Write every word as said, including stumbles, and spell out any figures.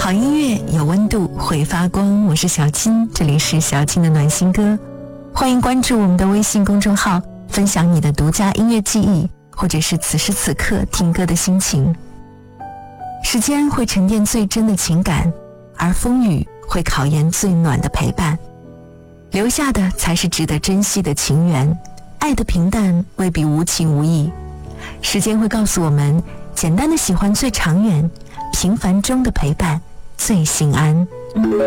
好音乐有温度，会发光。我是小青，这里是小青的暖心歌。欢迎关注我们的微信公众号，分享你的独家音乐记忆，或者是此时此刻听歌的心情。时间会沉淀最真的情感，而风雨会考验最暖的陪伴。留下的才是值得珍惜的情缘。爱的平淡未必无情无义，时间会告诉我们，简单的喜欢最长远，平凡中的陪伴最心安。